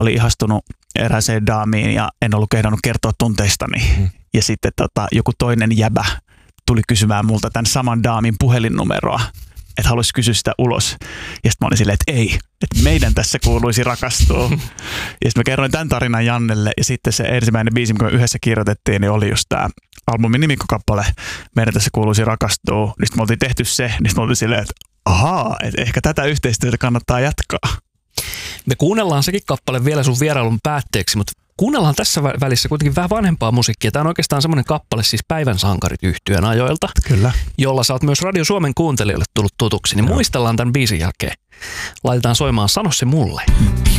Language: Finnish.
oli ihastunut erääseen daamiin ja en ollut kehdannut kertoa tunteistani. Ja sitten joku toinen jäbä tuli kysymään multa tämän saman daamin puhelinnumeroa, että haluaisi kysyä sitä ulos. Ja sitten mä olin silleen, että ei, että meidän tässä kuuluisi rakastua. Ja sitten mä kerroin tämän tarinan Jannelle ja sitten se ensimmäinen biisi, mikä me yhdessä kirjoitettiin, niin oli just tämä albumin nimikkokappale, meidän tässä kuuluisi rakastua. Niin sitten me oltiin tehty se, niin sitten me oltiin silleen, että ahaa, että ehkä tätä yhteistyötä kannattaa jatkaa. Me kuunnellaan sekin kappale vielä sun vierailun päätteeksi, mutta kuunnellaan tässä välissä kuitenkin vähän vanhempaa musiikkia. Tämä on oikeastaan semmoinen kappale siis Päivän sankarit -yhtyeen ajoilta, Kyllä. jolla sä oot myös Radio Suomen kuuntelijoille tullut tutuksi. Niin muistellaan tämän biisin jälkeen. Laitetaan soimaan Sano se mulle.